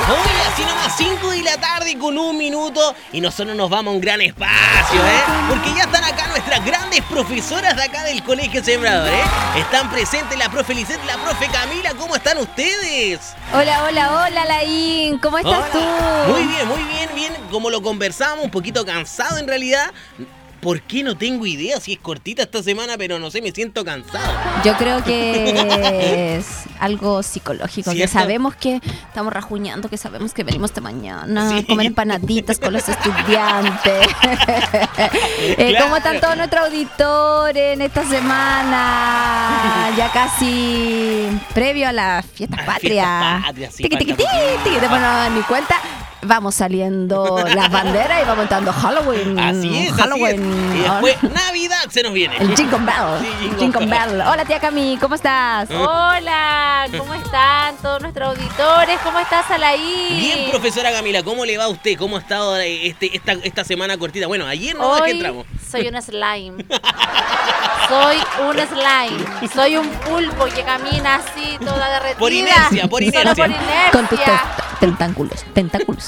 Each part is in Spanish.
Oye, así nomás 5 de la tarde con 1 minuto y nosotros nos vamos a un gran espacio, porque ya están acá nuestras grandes profesoras de acá del Colegio Sembrador, Están presentes la profe Lisette y la profe Camila. ¿Cómo están ustedes? Hola, Laín. ¿Cómo estás tú? Muy bien. Como lo conversamos, un poquito cansado en realidad. ¿Por qué? No tengo idea si es cortita esta semana, pero no sé, me siento cansado. Yo creo que es algo psicológico, ¿Cierto? que sabemos que estamos rajuñando, que sabemos que venimos de mañana Sí. a comer empanaditas con los estudiantes. Claro. ¿Cómo están todos nuestros auditores en esta semana? Ya casi previo a las fiestas patrias. Fiestas patrias, sí, Tiqui, tiqui, falta tiqui, poquito. tiqui. Después no dan ni cuenta. Vamos saliendo las banderas y vamos entrando Halloween. Así es. Halloween. Y después Navidad se nos viene. El Jingle Bell. Sí, Jingle Bell. Hola, tía Cami, ¿cómo estás? Hola, ¿cómo están todos nuestros auditores? ¿Cómo estás, Alaí? Bien, profesora Camila, ¿cómo le va a usted? ¿Cómo ha estado esta semana cortita? Bueno, ayer no es que Hoy entramos. soy un slime. Soy un slime. Soy un pulpo que camina así, toda derretida. Por inercia, por Solo inercia. por inercia. Con tus tentáculos.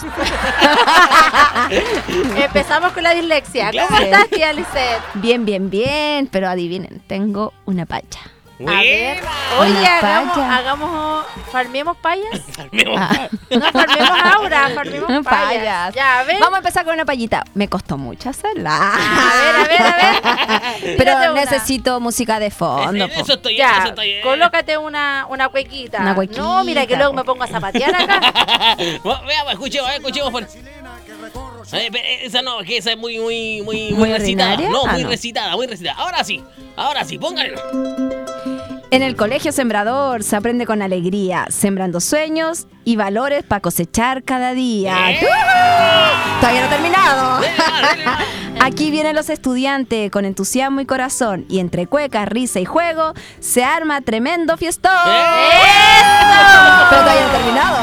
Empezamos con la dislexia. ¿Cómo Claro. estás, tía Lisette? Bien, pero adivinen, tengo una pacha. A ver, Buena. oye, Una paya. farmemos payas. Ah. No, farmemos aura, farmemos payas. Payas. Ya, a ver. Vamos a empezar con una payita. Me costó mucho hacerla. A ver. Pero Tírate una. necesito música de fondo. po. Eso estoy bien, eso Ya, estoy bien. colócate una cuequita. Una cuequita, No, mira que luego po. me pongo a zapatear acá. Veamos, escuchemos. Esa no, que esa es muy ¿Muy recitada. ordinaria? No, Ah, muy no. recitada. Ahora sí, pónganlo. En el Colegio Sembrador se aprende con alegría, sembrando sueños y valores para cosechar cada día. ¡Eh! Todavía no he terminado. Dale más. Aquí vienen los estudiantes con entusiasmo y corazón, y entre cuecas, risa y juego se arma tremendo fiestón. Pero todavía no he terminado.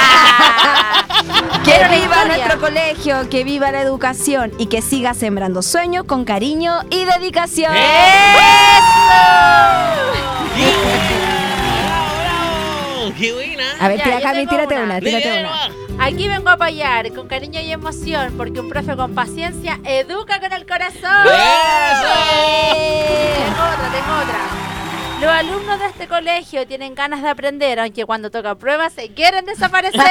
Que Quiero la viva historia. nuestro colegio, que viva la educación y que siga sembrando sueños con cariño y dedicación. ¡Bravo! ¡Qué buena! A ver, Ya, tía yo Cami, tengo tírate una. una, tírate una. Aquí vengo a apoyar con cariño y emoción porque un profe con paciencia educa con el corazón. ¡Eso! Tengo otra. Los alumnos de este colegio tienen ganas de aprender, aunque cuando toca pruebas se quieren desaparecer.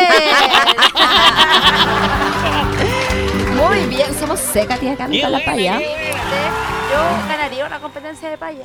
Muy bien, somos secas, tía Cami, Qué con la buena, paya. qué buena. Yo ganaría una competencia de paya.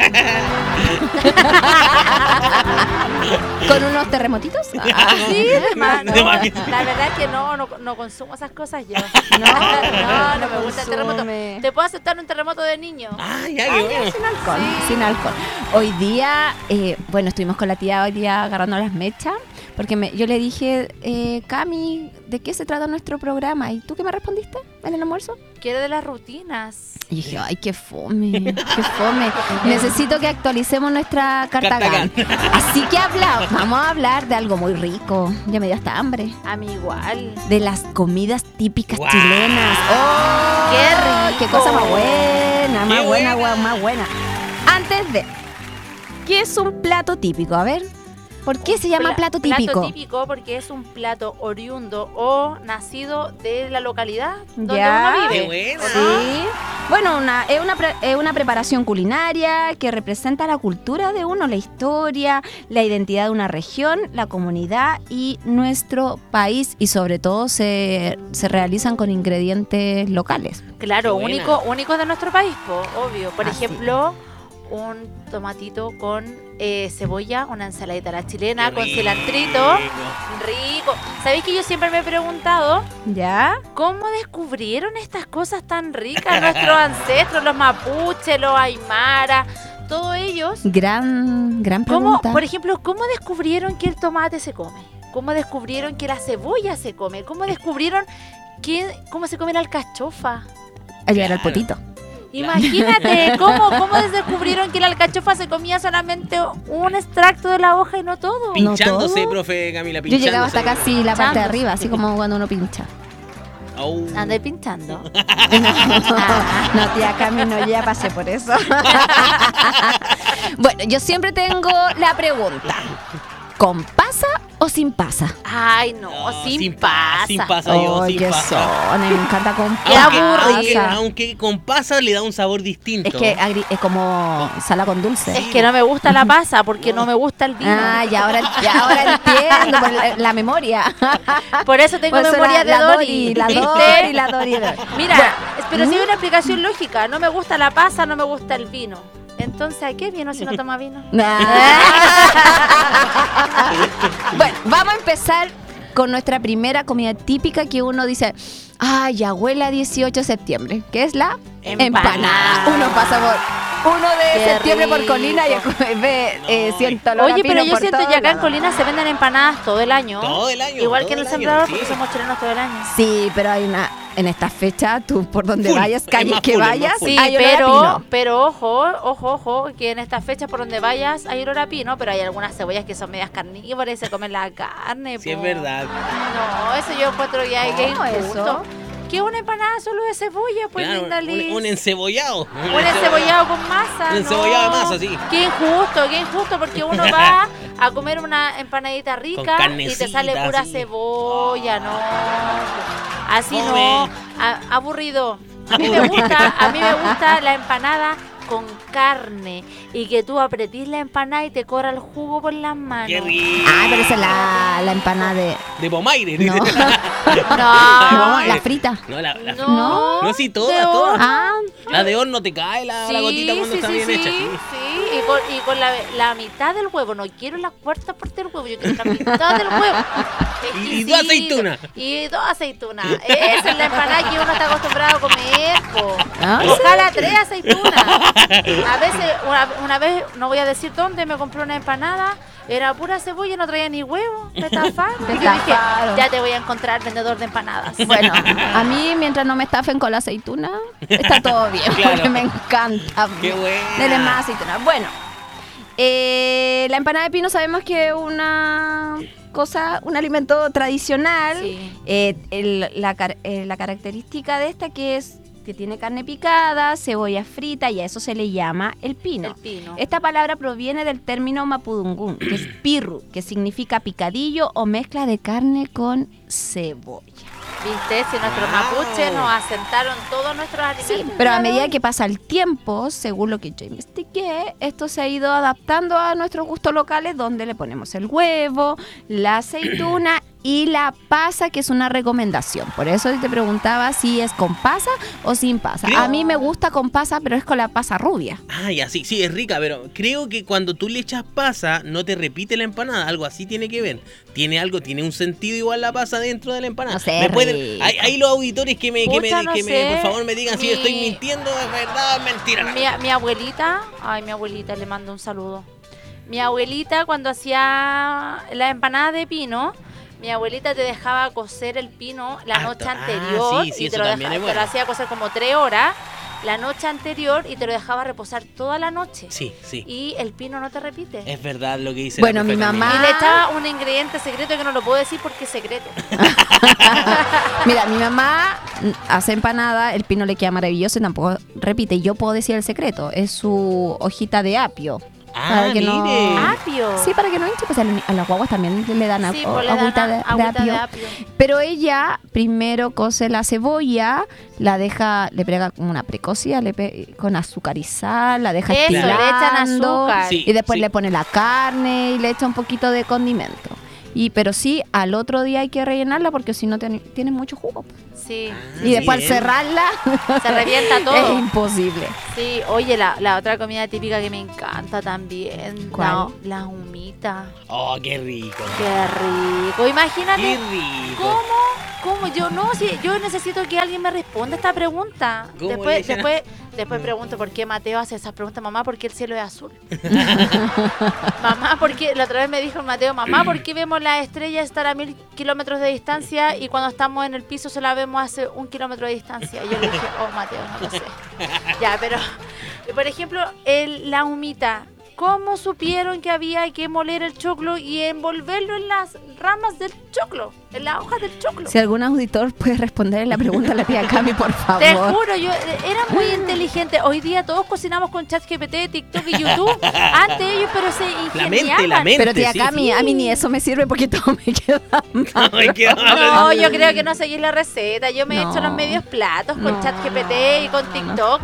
Con unos terremotitos. Sí, hermano. De más. La verdad es que no consumo esas cosas yo. No me gusta el terremoto. consume. ¿Te puedo aceptar un terremoto de niño? ¡Ay, ya, qué bueno! Sin alcohol, Sí. sin alcohol. Hoy día, bueno, estuvimos con la tía hoy día agarrando las mechas, porque yo le dije, Cami, ¿de qué se trata nuestro programa? ¿Y tú qué me respondiste en el almuerzo? Quiere de las rutinas. Y dije, ay, qué fome, qué fome. Necesito que actualicemos nuestra Cartagán. Así que vamos a hablar de algo muy rico. Ya me dio hasta hambre. A mí igual. De las comidas típicas ¡Guau! chilenas. ¡Oh! ¡Qué rico! ¡Qué cosa más buena! ¡Qué Más buena, buena! más buena. Antes de... ¿Qué es un plato típico? A ver. ¿Por qué se llama plato típico? Plato típico porque es un plato oriundo o nacido de la localidad donde Ya. uno vive. ¡Qué buena! Sí. Bueno, es una preparación culinaria que representa la cultura de uno, la historia, la identidad de una región, la comunidad y nuestro país. Y sobre todo se realizan con ingredientes locales. Claro, Qué buena. único de nuestro país, obvio. Por Así. ejemplo, un tomatito con cebolla, una ensaladita a la chilena Qué con rico. cilantrito. Rico. ¿Sabéis que yo siempre me he preguntado ¿Ya? cómo descubrieron estas cosas tan ricas nuestros ancestros, los mapuches, los aymara, todos ellos? Gran ¿Cómo, pregunta. por ejemplo, cómo descubrieron que el tomate se come? ¿Cómo descubrieron que la cebolla se come? ¿Cómo descubrieron cómo se come la alcachofa? Ayudar al potito. Imagínate, ¿cómo descubrieron que la alcachofa se comía solamente un extracto de la hoja y no todo? Pinchándose, todo. profe Camila, Yo pinchándose. llegaba hasta casi la parte de Pinchándose. arriba, así como cuando uno pincha. Au. Andé pinchando. No, tía Cami, no, yo ya pasé por eso. Bueno, yo siempre tengo la pregunta: ¿con pasa o sin pasa? Ay, no, sin pasa. Sin pasa yo, sin qué pasa. son, me encanta con Qué aburrida. Aunque con pasa le da un sabor distinto. Es que es como sala con dulce. Es que no me gusta la pasa porque no me gusta el vino. Ah, y ahora entiendo por la memoria. Por eso tengo Por eso memoria de Dori. La ¿viste? Dori. Mira, pero sí hay una explicación lógica. No me gusta la pasa, no me gusta el vino. Entonces, ¿a qué vino si no toma vino? Bueno, vamos a empezar con nuestra primera comida típica que uno dice, ay, abuela, 18 de septiembre, que es la empanada. Uno pasa por 1 de Qué septiembre por rico. Colina y siento olor a Oye, pero pino yo por siento todos que acá en lados. Colina se venden empanadas todo el año. Todo el año. Igual todo que en El año, Sembrador, sí. porque somos chilenos todo el año. Sí, pero hay en esta fecha, tú por donde Full, vayas, es calle más que full, es más vayas, full. Sí, hay olor a pino. pero ojo, que en estas fechas por donde vayas hay olor a pino, pero hay algunas cebollas que son medias carnívoras y se comen la carne. Sí, es po. verdad. No, eso yo encuentro ya que es ¿Cómo injusto. eso? Que una empanada solo de cebolla, pues Claro, linda Liz. un encebollado. Un encebollado con masa. Un encebollado de no. masa, sí. Qué injusto, porque uno va a comer una empanadita rica y te sale carnecita, pura sí. cebolla, no. Así Come. no, aburrido. A mí me gusta la empanada con carne y que tú apretís la empanada y te corra el jugo por las manos. Qué rico. Ah, pero esa es la empanada de... De pomaire. No. No, La frita. No, la no, No, sí, de todas. horno. Ah, La de horno te cae la gotita cuando está bien hecha. Sí. Sí, y con la mitad del huevo. No quiero la cuarta parte del huevo, yo quiero la mitad del huevo. Y dos aceitunas. Y 2 aceitunas. Esa es la empanada que uno está acostumbrado a comer, po. Ah, Ojalá 3 aceitunas. A veces, una vez, no voy a decir dónde, me compré una empanada. Era pura cebolla, no traía ni huevo. Me estafaron. Te Y yo dije, estafaron. ya te voy a encontrar vendedor de empanadas. bueno, a mí mientras no me estafen con la aceituna, está todo bien, Claro. porque me encanta. Qué buena. Denle más aceituna. Bueno, la empanada de pino sabemos que es una cosa, un alimento tradicional. Sí. La característica de esta que es que tiene carne picada, cebolla frita y a eso se le llama el pino. El pino. Esta palabra proviene del término mapudungún, que es pirru, que significa picadillo o mezcla de carne con cebolla. ¿Viste? Si nuestros Wow. mapuches nos asentaron todos nuestros alimentos. Sí, pero a claro. medida que pasa el tiempo, según lo que yo investigué, esto se ha ido adaptando a nuestros gustos locales, donde le ponemos el huevo, la aceituna y la pasa, que es una recomendación. Por eso te preguntaba si es con pasa o sin pasa. Creo- A mí me gusta con pasa, pero es con la pasa rubia. Ah, ya, sí, es rica, pero creo que cuando tú le echas pasa, no te repite la empanada. Algo así tiene que ver. Tiene un sentido igual la pasa dentro de la empanada. No sé, ¿Me pueden, rico. hay los auditores que Pucha, no sé. por favor me digan si Mi- estoy mintiendo, es verdad, es mentira. Mi abuelita, mi abuelita, le mando un saludo. Mi abuelita cuando hacía la empanada de pino, mi abuelita te dejaba cocer el pino la noche anterior sí, y eso te lo, también es te bueno. lo hacía cocer como 3 horas la noche anterior y te lo dejaba reposar toda la noche. Sí. Y el pino no te repite. Es verdad lo que dice Bueno, la mi profe también. mamá- Y le echaba un ingrediente secreto que no lo puedo decir porque es secreto. Mira, mi mamá hace empanada, el pino le queda maravilloso y tampoco repite. Yo puedo decir el secreto, es su hojita de apio. Ah, para que no- mire. Apio. Sí, para que no hinche, pues a las guaguas también le dan Sí, pues le dan agüita de agüita de apio. apio. Pero ella primero cose la cebolla, la deja, le pega como una precocida con azúcar y sal, la deja Eso, le echan estirando, azúcar. Sí. y después le pone la carne y le echa un poquito de condimento. Pero sí, al otro día hay que rellenarla porque si no tiene mucho jugo. Sí. Y después al bien. cerrarla Se revienta es todo. imposible. Sí, oye, la otra comida típica que me encanta también. ¿Cuál? La humita. Oh, qué rico. Qué rico. Imagínate. Qué rico. ¿Cómo? Yo no, si yo necesito que alguien me responda esta pregunta. ¿Cómo Después, le llaman? después pregunto por qué Mateo hace esas preguntas. Mamá, ¿por qué el cielo es azul? Mamá, ¿por qué? La otra vez me dijo el Mateo, mamá, ¿por qué vemos las estrellas estar a 1000 kilómetros de distancia y cuando estamos en el piso se la vemos hace 1 kilómetro de distancia? Y yo le dije, oh, Mateo, no lo sé. Ya, pero, por ejemplo, la humita. ¿cómo supieron que había que moler el choclo y envolverlo en las ramas del choclo? En las hojas del choclo. Si algún auditor puede responder la pregunta a la tía Cami, por favor. Te juro, yo era muy inteligente. Hoy día todos cocinamos con ChatGPT, TikTok y YouTube. Antes ellos, pero se ingeniaban. La mente, Pero tía sí. Cami, a mí ni eso me sirve porque todo me queda mal. Ay, qué No, yo creo que no seguís la receta. Yo me he No. hecho los medios platos con No, ChatGPT y con TikTok.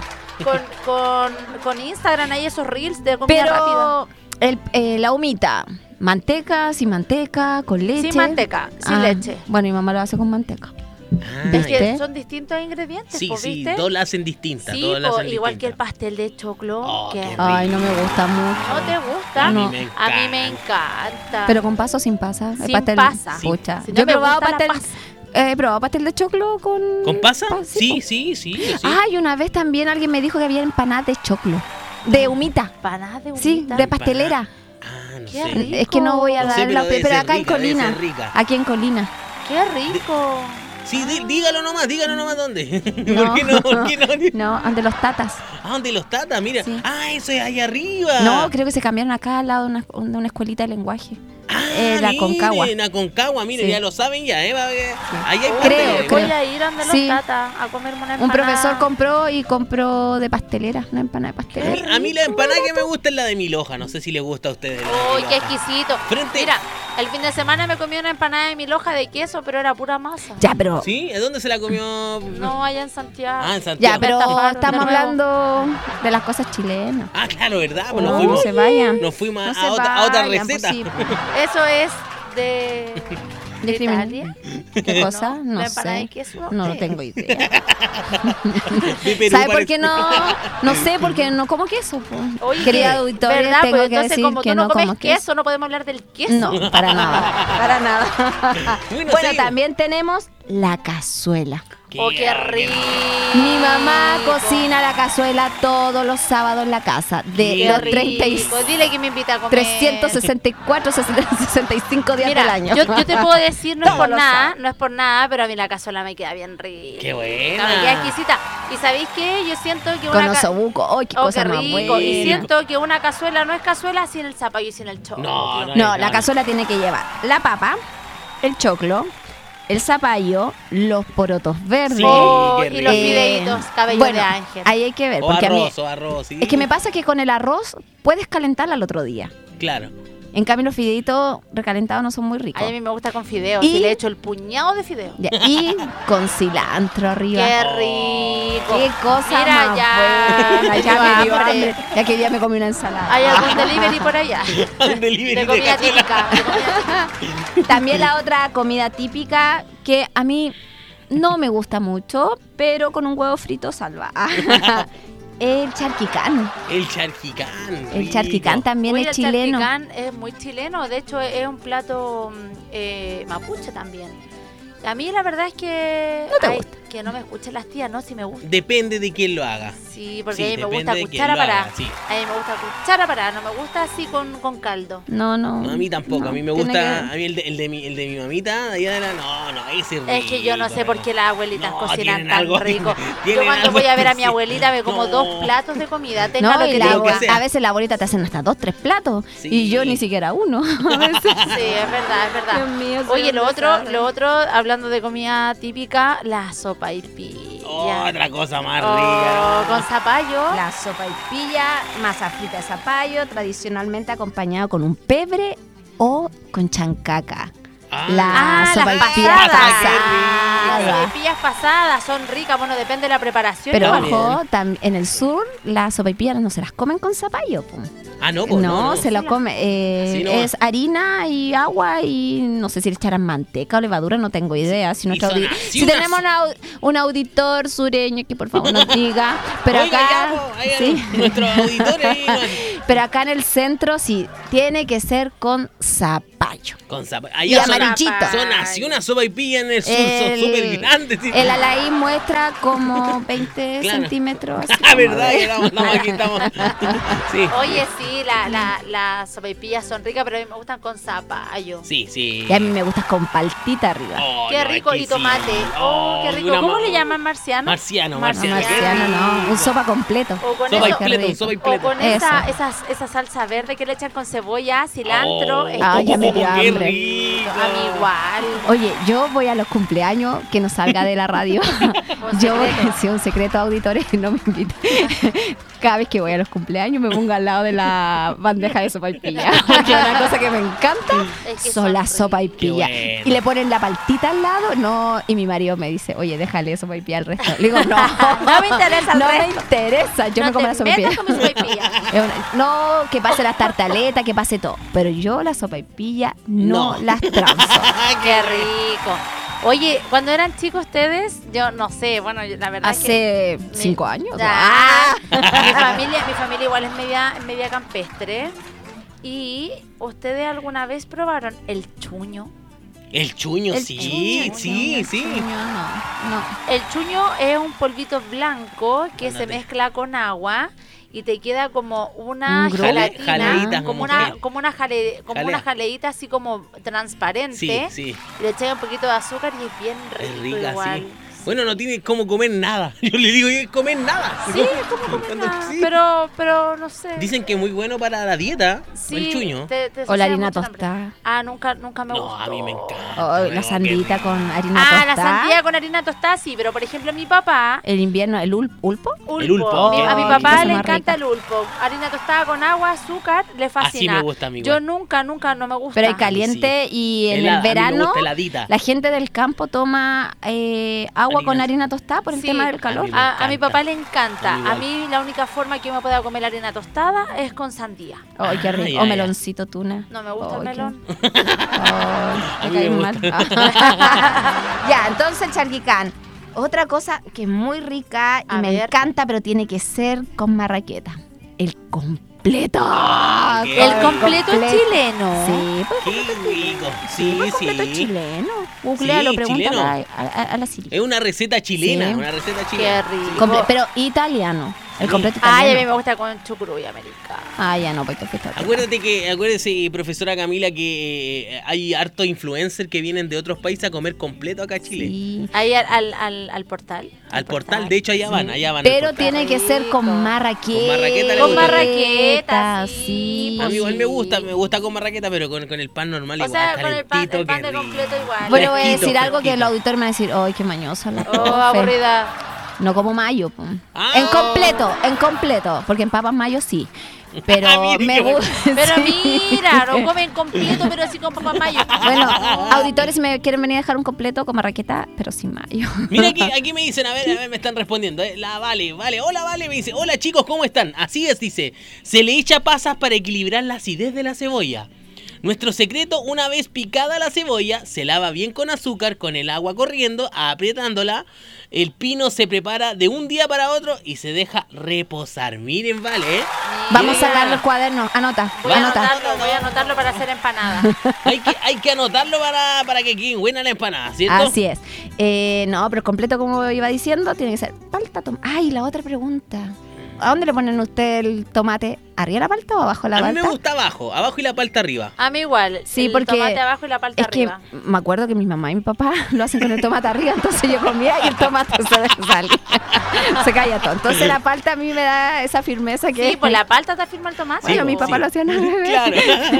Con Instagram hay esos reels de comida rápida. Pero la humita, manteca, sin manteca, con leche. Sin manteca, sin leche. Bueno, mi mamá lo hace con manteca. Ah, Es ¿Viste? que son distintos ingredientes, sí, po, sí, ¿viste? todos la hacen distinta. Sí, todos la po, hacen igual que el distinta. pastel de choclo. Oh, que qué rico. Ay, no me gusta mucho. ¿No te gusta? A mí No. me A mí me encanta. encanta. Pero con pasa o sin pasa. El Sin pastel, pasa. Pucha. Si no Yo he me probado gusta la pastel. pasa. He probado pastel de choclo con. ¿Con pasa? Sí, Sí, po. sí. Ay, una vez también alguien me dijo que había empanadas de choclo. De humita. Empanadas de Sí, humita. de pastelera. Ah, no Qué sé. rico. Es que no voy a No dar sé, pero la debe pero ser acá en rica, debe Colina. ser rica. Aquí en Colina. Qué rico. Sí, dígalo nomás dónde. No. ¿Por qué no? No, ante los tatas. Ah, ¿dónde los tatas? Mira. Sí. Ah, eso es ahí arriba. No, creo que se cambiaron acá al lado de una escuelita de lenguaje. La Concagua. La Concagua, miren, Sí. ya lo saben ya, ¿eh? Ahí hay Creo, parte. Voy a ir a donde Sí. los tatas a comerme una Un empanada. profesor compró de pastelera, una empanada de A pastelera. mí, a mí la empanada que me gusta es la de mil hojas. No sé si le gusta a ustedes. la de Uy, mil qué hojas. exquisito. Frente- Mira, el fin de semana me comí una empanada de 1000 hojas de queso, pero era pura masa. Ya, pero ¿Sí? ¿De dónde se la comió? No, allá en Santiago. Ah, en Santiago. ya, pero estafaron, estamos de nuevo. hablando de las cosas chilenas. Ah, claro, ¿verdad? Pues No, nos fuimos, se vayan. nos fuimos No se a otra vayan, receta. pues sí. Eso es de De crimen. Italia. ¿Qué cosa? No la empanada sé. de queso. No lo tengo idea. De Perú, ¿Sabe por parece. qué no? No sé, porque no como queso. Po. Oye, Querida auditoria, ¿verdad? tengo Pues que entonces, decir como que tú no comes como queso, no podemos hablar del queso. No, para nada. Para nada. Bueno, Bueno, sí. también tenemos la cazuela. Oh, qué rico. Mi mamá cocina la cazuela todos los sábados en la casa. De Qué los rico. 30 Dile que me invita a comer. 364, 65 días Mira, del año. yo te puedo decir, no es Todos por los nada, sábados. no es por nada, pero a mí la cazuela me queda bien rica. Qué Me buena. queda exquisita. ¿Y sabéis qué? Yo siento que Con una osobuco. ¡Ay, qué Oh, cosa qué más rico. buena! Y siento que una cazuela no es cazuela sin el zapallo y sin el choclo. No, no. No, la cazuela tiene que llevar la papa, el choclo, el zapallo, los porotos verdes. Sí. Oh, qué y los rico. fideitos, cabello bueno, de ángel. ahí hay que ver. O Porque arroz, sí. es que me pasa que con el arroz puedes calentarla al otro día. Claro. En cambio, los fideitos recalentados no son muy ricos. Ay, a mí me gusta con fideos. Y- Y le echo el puñado de fideos. Ya, y con cilantro arriba. ¡Qué rico! ¡Qué cosa Mira, más ya, buena! me Ya dio me dio hambre. hambre. Ya que día me comí una ensalada. ¿Hay algún delivery por allá? Un delivery De comida cazuela. típica. de comida típica. También la otra comida típica que a mí no me gusta mucho, pero con un huevo frito salva. El charquicán. El charquicán. El rico. charquicán también Uy, es el chileno. charquicán es muy chileno. De hecho, es un plato mapuche también. A mí la verdad es que... No te ay, gusta. que no me escuchen las tías, ¿no? Si me gusta. Depende de quién lo haga. Sí, porque Sí, a mí me depende gusta de quién cuchara lo para. haga, sí. A mí me gusta cuchara para. No me gusta así con caldo. No, no. No, a mí tampoco. no, A mí me tiene gusta. que- A mí el de mi mamita, de allá de la. No, ese es rico. Es que yo no sé por qué las abuelitas No, cocinan tienen tan algo- rico. Yo tienen cuando algo voy a ver a mi especial. abuelita me como No. 2 platos de comida. Tenga No, lo y que la lo que tenga. sea. a veces la abuelita te hacen hasta 2, 3 platos. Sí. Y yo ni siquiera uno. A veces. Sí, es verdad, es verdad. Dios mío, soy Oye, un lo desastre. otro, hablando de comida típica, la sopaipilla. Otra cosa más Oh, rica. con zapallo. La sopa y pilla, masa frita de zapallo, tradicionalmente acompañado con un pebre o con chancaca. Ah, La sopa las y pilla pasadas. qué Las rico. sopaipillas pasadas son ricas. Bueno, depende de la preparación. Pero También. ojo, en el sur las sopaipillas no se las comen con zapallo. Po. Ah, no, pues No, se lo Sí, come. Así nomás. Es harina y agua y no sé si le echarán manteca o levadura, no tengo idea. Si, Y son así si unas- tenemos un auditor sureño que por favor nos diga. Pero Oiga, acá, ya, po, ahí sí. nuestros auditores ahí, Pero acá en el centro sí, tiene que ser con zapallo. con zapallo. Y Allá son, amarillito. son así una sopa y pilla en el sur, son El- súper grandes. sí. El alaí muestra como 20 Claro. centímetros. así Ah, como verdad, de- que estamos aquí, estamos. Sí. Oye, sí, las sopaipillas son ricas, pero a mí me gustan con zapallo. Sí, sí. Y a mí me gusta con paltita arriba. Oh, Qué no, rico, es que y tomate. sí. Oh, qué rico. una ¿Cómo ma- le llaman marciano? Marciano, No, marciano. Marciano. marciano, no. Un sopa completo. O con Sopa y eso, pleto, rico. sopa y o pleto. con Eso. esa esa salsa verde que le echan con cebolla, cilantro. ya me dio qué hambre. rico. A mí igual. Oye, yo voy a los cumpleaños, que no salga de la radio. Yo voy, sí, un secreto, auditores, no me inviten. Cada vez que voy a los cumpleaños me pongo al lado de la bandeja de sopaipilla. Porque una cosa que me encanta Es que son las ricas. sopaipillas. Qué bueno. Y le ponen la paltita al lado, no. Y mi marido me dice, oye, déjale sopaipilla al resto. Le digo, no. No me interesa el No me resto. interesa. Yo No me como te la sopaipilla. metas con mi sopaipilla. No, que pase las tartaletas, que pase todo. Pero yo la sopaipilla no No. las transo. Qué rico. Oye, cuando eran chicos ustedes, yo no sé, bueno, la verdad es que... Hace 5 años. Ah, mi familia igual es media campestre. ¿Y ustedes alguna vez probaron el chuño? El chuño, El sí, chuño, sí, el sí. chuño, no. El chuño es un polvito blanco que se Ándale. mezcla con agua y te queda como una Un grupo. gelatina, Jaleíta, como como una que- como una Jalea. jaleíta así como transparente. Sí, sí. Y le echan un poquito de azúcar y es bien Es rico rica, igual. sí. Bueno, no tiene cómo comer nada. Yo le digo, comer nada. Sí, como comer Cuando- nada, sí. pero no sé. Dicen que es muy bueno para la dieta, Sí, el chuño. te O la sacia harina mucho el hambre. tostada. Ah, nunca me No, gustó. a mí me encanta. O luego, la qué sandita rico. con harina Ah, tostada. la sandía con harina tostada, sí, pero por ejemplo mi papá... El invierno, el ulpo. El ulpo. A mi Ay, papá cosa le más encanta rica. el ulpo. Harina tostada con agua, azúcar, le fascina. me gusta a mí Yo igual. nunca no me gusta. Pero hay caliente y en Helada, a el mí me verano gusta heladita. la gente del campo toma agua con Harina. harina tostada por el Sí. tema del calor. A mí me A mi encanta. papá le encanta. A mí A igual. mí la única forma que yo me pueda comer la harina tostada es con sandía. Ay, qué rico. ya, o ya. meloncito tuna. No me gusta el Ay, qué- melón. Ay, A me mí me cae mal. Ya, entonces charquicán. Otra cosa que es muy rica y A me ver. encanta, pero tiene que ser con marraqueta. El completo. qué El rico. completo chileno. Sí, pues Qué rico. sí, Sí, pues completo sí. chileno. Googlealo, Sí, pregúntale chileno. a la Siri. Es una receta chilena, Sí. una receta Qué chilena. rico. Pero italiano. El Sí. completo Ay, a italiano. mí me gusta con chucrut americano. Ah, ya no, pues te fuiste a otro. Acuérdese, profesora Camila, que hay hartos influencers que vienen de otros países a comer completo acá a Chile. Sí. Ahí al portal. Al portal, de hecho allá van, allá van. Pero al portal. tiene que ser con Rico. marraqueta. Con marraqueta le Con gusta. marraqueta, sí, sí. A mí igual me Sí. gusta con marraqueta, pero con el pan normal O igual. sea, con el pan calentito, de qué rico. completo igual. Bueno, voy a Fresquito, decir algo que fresquito. los auditores me van a decir, ¡ay, qué mañosa la Oh, profe". aburrida. No como mayo. po. Ah. En completo, porque en papas mayo sí. Pero Mire, me qué bueno. gusta. Pero sí. mira, no comen completo, pero sí con papá mayo. Bueno, auditores, si me quieren venir a dejar un completo con marraqueta, pero sin mayo. Mira, aquí me dicen, a ver, me están respondiendo. La Vale, hola Vale, me dice, hola chicos, ¿cómo están? Así es, dice, se le echa pasas para equilibrar la acidez de la cebolla. Nuestro secreto, una vez picada la cebolla, se lava bien con azúcar, con el agua corriendo, apretándola. El pino se prepara de un día para otro y se deja reposar. Miren, Vale, Vamos a Mira. sacar los cuadernos. Anota, Voy a anota. anotarlo para hacer empanada. Hay que anotarlo para que quede buena la empanada, ¿cierto? Así es. No, pero completo, como iba diciendo, tiene que ser palta, tomate. Ay, la otra pregunta. ¿A dónde le ponen usted el tomate? ¿Arriba la palta o abajo la A mí palta? me gusta abajo y la palta arriba. A mí igual. Sí, el porque tomate abajo y la palta Es que arriba. me acuerdo que mi mamá y mi papá lo hacen con el tomate arriba, entonces yo comía y el tomate se deja salir. Se caía todo. Entonces la palta a mí me da esa firmeza que... Sí, pues la palta te firma el tomate. Bueno, Sí, mi pues, papá sí. lo hacía al revés. Claro.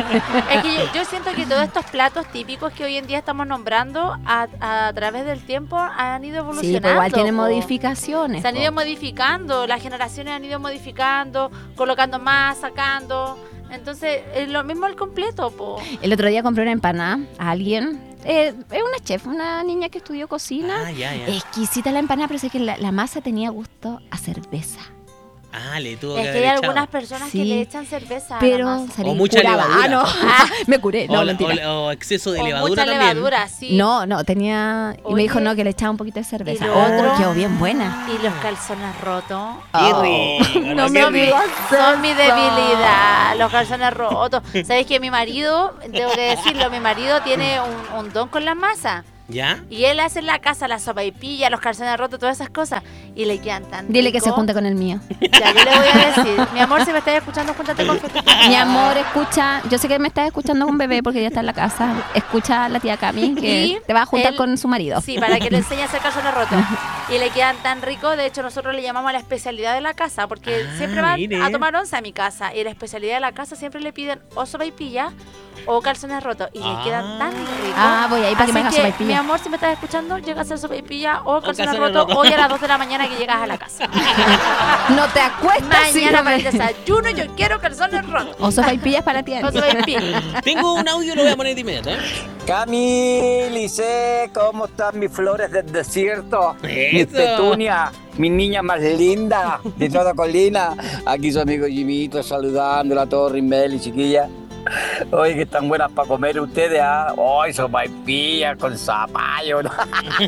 Es que yo siento que todos estos platos típicos que hoy en día estamos nombrando a través del tiempo han ido Sí, evolucionando. pero igual tiene po. modificaciones. Se han po. ido modificando, las generaciones han ido modificando, colocando más, sacando. Entonces, es lo mismo el completo, po. El otro día compré una empanada a alguien. Es una chef, una niña que estudió cocina. Ah, ya. Exquisita la empanada, pero sé que la masa tenía gusto a cerveza. Ah, le tuvo Es que que haber hay echado. algunas personas Sí. que le echan cerveza a la Pero masa. salí O mucha curada. levadura. Ah, no. Me curé. No, mentira. O exceso de O levadura mucha también. levadura, sí. No, tenía... Y me dijo, Oye, no, que le echaba un poquito de cerveza. y lo Oh, otro- quedó bien buena. Y los calzones rotos. Qué Oh, rico, no qué me rico. digas Son mi eso. debilidad, los calzones rotos. ¿Sabes que mi marido, tengo que decirlo, mi marido tiene un don con la masa? ¿Ya? Y él hace en la casa la sopaipilla, los calzones rotos, todas esas cosas. Y le quedan tan Dile que se ricos. junte con el mío. Ya, yo le voy a decir. Mi amor, si me estás escuchando, júntate con Felipe. Mi amor, escucha, yo sé que me estás escuchando con bebé porque ya está en la casa. Escucha a la tía Cami que Y te va a juntar él- con su marido. Sí, para que le enseñe a hacer calzones rotos. Y le quedan tan ricos, de hecho nosotros le llamamos la especialidad de la casa, porque siempre van mire. a tomar once a mi casa. Y la especialidad de la casa siempre le piden o sopaipilla o calzones rotos. Y le quedan tan ricos. Voy ahí para que me hagas Así que, sopaipilla. mi amor, si me estás escuchando, llega a hacer sopaipilla o calzones calzones rotos rotos. hoy a las 2 de la mañana que llegas a la casa. No te acuestas sin Mañana para comer. el desayuno yo quiero calzones rotos. O sopaipillas para ti. O sopaipilla. Tengo un audio, lo voy a poner de inmediato, ¿eh? Cami, Lice, ¿cómo están mis flores del desierto? Mis Eso. petunias, mi niña más linda de toda colina. Aquí su amigo Jimito saludándola a todos, Rimbel y chiquilla. Oye, que están buenas para comer ustedes, ¿ah? Hoy sopaipillas con zapallo, ¿no?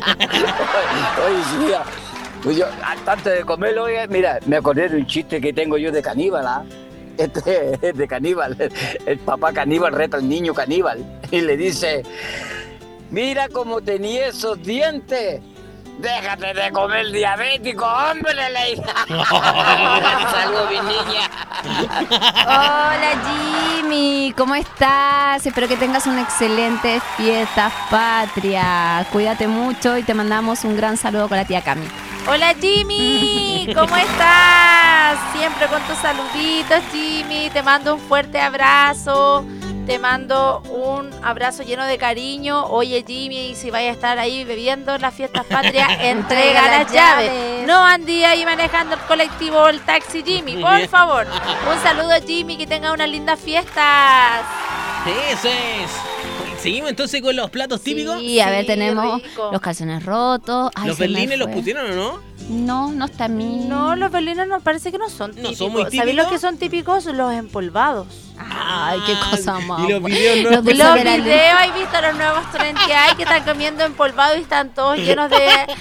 Oye, chiquilla, pues yo, antes de comerlo, oye, mira, me acordé de un chiste que tengo yo de caníbal, ¿ah? Este es de caníbal. El papá caníbal reta al niño caníbal y le dice: mira cómo tenía esos dientes. Déjate de comer diabético, hombre, le dice. Saludos, mi niña. Hola Jimmy, ¿cómo estás? Espero que tengas una excelente fiesta patria. Cuídate mucho y te mandamos un gran saludo con la tía Cami. Hola Jimmy, ¿cómo estás? Siempre con tus saluditos, Jimmy. Te mando un fuerte abrazo. Te mando un abrazo lleno de cariño. Oye Jimmy, si vaya a estar ahí bebiendo en las fiestas patrias, entrega las llaves. No andí ahí manejando el colectivo o el taxi, Jimmy, por favor. Un saludo Jimmy, que tenga unas lindas fiestas. Eso es. Seguimos entonces con los platos típicos. Sí, a ver, Sí, tenemos rico. los calzones rotos. Ay, ¿Los se me berlines los fue. pusieron o no? No, no está mi. No, los berlines no parece que no son No típicos. son muy ¿Sabéis típicos? lo que son típicos? Los empolvados. Ay, qué cosa más. Y los videos no. Los dulces Los de la videos, ¿hay visto los nuevos trends que hay que están comiendo empolvado y están todos llenos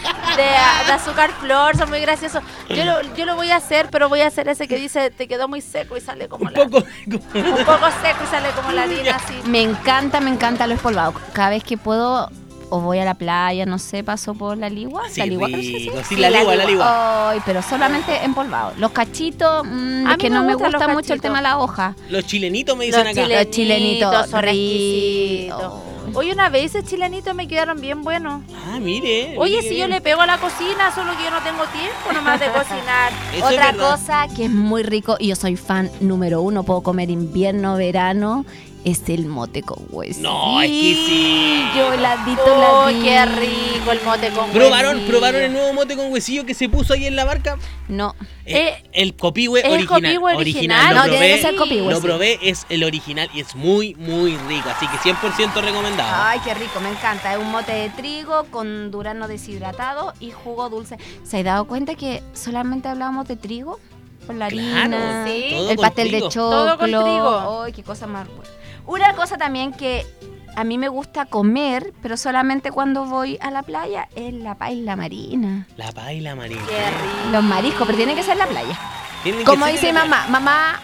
de azúcar flor? Son muy graciosos. Yo lo voy a hacer, pero voy a hacer ese que dice te quedó muy seco y sale como Un poco. un poco seco y sale como la harina así. Me encanta lo espolvado. Cada vez que puedo, o voy a la playa, no sé, paso por la ligua. Sí, ¿La ligua creo que se dice? rico. Sí, la ligua. Ay, pero solamente empolvado. Los cachitos, A mí que me no me gustan gusta los mucho el cachitos. tema de la hoja. Los chilenitos me dicen Los acá. Los chilenitos son rico. exquisitos. Oye, una vez esos chilenitos me quedaron bien buenos. Ah, mire. Oye, mire si bien. yo le pego a la cocina, solo que yo no tengo tiempo nomás de cocinar. Eso es Otra verdad. cosa que es muy rico, y yo soy fan número 1, puedo comer invierno, verano, es el mote con huesillo. No, es que sí. Yo heladito, Oh, heladito. qué rico el mote con ¿Probaron huesillo. el nuevo mote con huesillo que se puso ahí en la barca? No. El copihue es el original. copihue original. Lo No, tiene probé, que ser copihue, Lo sí. probé, es el original y es muy, muy rico. Así que 100% recomendado. Ay, qué rico, me encanta. Es un mote de trigo con durazno deshidratado y jugo dulce. ¿Se ha dado cuenta que solamente hablábamos de trigo? Por la harina, Claro, sí. todo el con pastel trigo. de choclo. Todo con trigo. Ay, qué cosa más buena. Una cosa también que a mí me gusta comer, pero solamente cuando voy a la playa, es la paella marina. La paila marina. Qué rico. Los mariscos, pero tiene que ser en la playa. Tienen que Como ser dice de la mamá,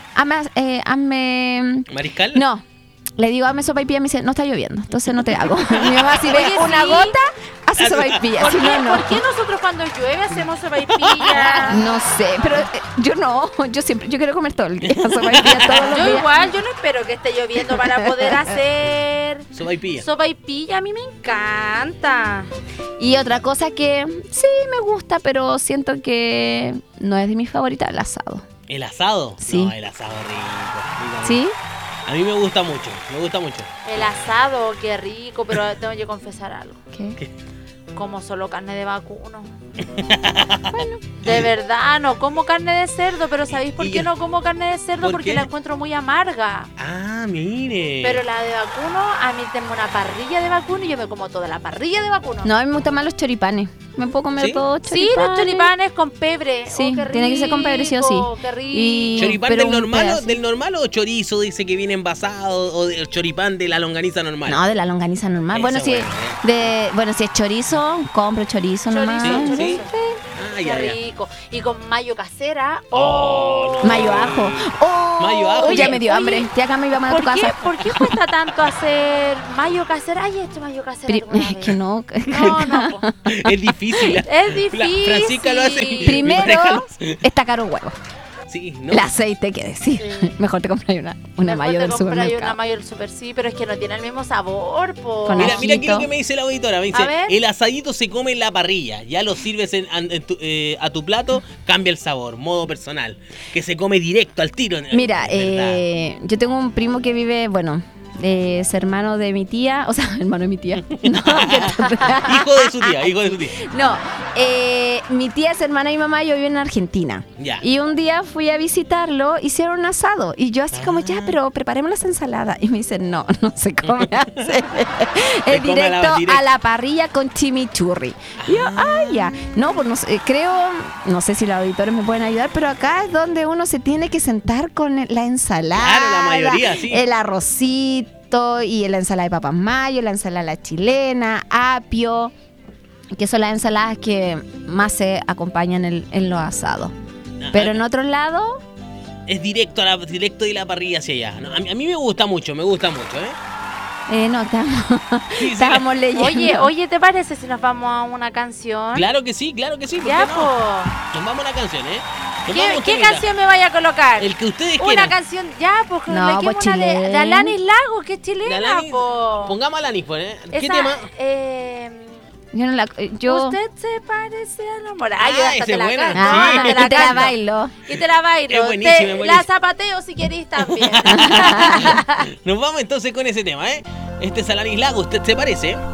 hazme... ¿Mariscal? No, le digo hazme sopaipilla y me dice, no está lloviendo, entonces no te hago. Mi mamá si ve Oye, una sí. gota, hace sopaipilla, ¿Por si qué, no, no. ¿Por qué nosotros cuando llueve hacemos sopaipilla? No sé, pero yo no, yo quiero comer todo el día sopaipilla todos los Yo días. igual, yo no espero que esté lloviendo para poder hacer Sopaipilla. sopaipilla. A mí me encanta. Y otra cosa que sí me gusta, pero siento que no es de mis favoritas, el asado. ¿El asado? Sí. No, el asado rico. ¿Sí? A mí me gusta mucho, me gusta mucho. El asado, qué rico, pero tengo que confesar algo. ¿Qué? Como solo carne de vacuno. De verdad, no como carne de cerdo, pero ¿sabéis por ¿Y qué qué? no como carne de cerdo? ¿Por Porque qué? la encuentro muy amarga. Ah, mire. Pero la de vacuno, a mí tengo una parrilla de vacuno y yo me como toda la parrilla de vacuno. No, a mí me gustan más los choripanes. Me puedo comer ¿Sí? todo Sí, los choripanes con pebre. Sí, qué tiene que ser con pebre, sí o sí. rico, Qué rico. Y- ¿Choripán pero del un normal, pedazo. del normal o chorizo dice que viene envasado o del choripán de la longaniza normal? No, de la longaniza normal. Ese Bueno, si, bueno, si es chorizo, compro chorizo nomás. Sí, Chorizo, sí. chorizo. Ah, Qué ya, ya. rico. Y con mayo casera. Oh, no. Mayo ajo. Oh, Mayo ajo. ya Oye, me dio hambre. Tía Cami, vamos a tu ¿Por qué, casa. ¿Por qué cuesta tanto hacer mayo casera? ¿Hay hecho mayo casera alguna Es vez? que no. No, po. Es difícil. Es difícil. Francisca lo hace. Primero Déjalos. está caro un huevo. Sí, ¿no? El aceite, ¿qué decir? Sí. Mejor te compras una Mejor mayo te del compras supermercado. una mayo del super, sí, pero es que no tiene el mismo sabor, po. Con Mira aquí lo ajito. que me dice la auditora. Me dice, A ver. el asadito se come en la parrilla. Ya lo sirves a tu plato, cambia el sabor, modo personal. Que se come directo al tiro. Mira, ¿Verdad? yo tengo un primo que vive, bueno, es hermano de mi tía, o sea, hermano de mi tía. No, Hijo de su tía, hijo de su tía. no, mi tía es hermana de mi mamá y yo vivo en Argentina. Ya. Y un día fui a visitarlo, hicieron un asado. Y yo así como, Ah. ya, pero preparemos las ensaladas. Y me dicen, no se come así. Se Es come directo a la parrilla con chimichurri. Y yo, ya. No, pues no sé, creo, no sé si los auditores me pueden ayudar, pero acá es donde uno se tiene que sentar con la ensalada. Claro, la mayoría, sí. El arrocito y la ensalada de papas mayo, la ensalada a la chilena, apio, que son las ensaladas que más se acompañan en los asados. Pero en otros lados, Es directo directo de la parrilla hacia allá. ¿No? A mí me gusta mucho, ¿eh? no, Sí, sí, estábamos leyendo. Oye, ¿te parece si nos vamos a una canción? Claro que sí, ¿por Ya, qué no? po. Nos vamos a la canción, ¿eh? Nos vamos, ¿Qué Tonita. canción me vaya a colocar? El que ustedes Una quieran. canción, ya, pues No, le pues, una de chilena. Alanis Lago, que es De chilena, Alanis, po. pongamos a Alanis, pues, ¿eh? ¿Qué Esa, tema? Yo no la. Yo. Usted se parece a la mora. Ah, Ay, yo hasta esa te es la buena. canto. Ah, Sí. y te la canto. bailo. Y te la bailo. Es buenísima, es buenísima. La zapateo si queréis también. Nos vamos entonces con ese tema, ¿eh? Este es Alanis Lago, ¿usted se parece?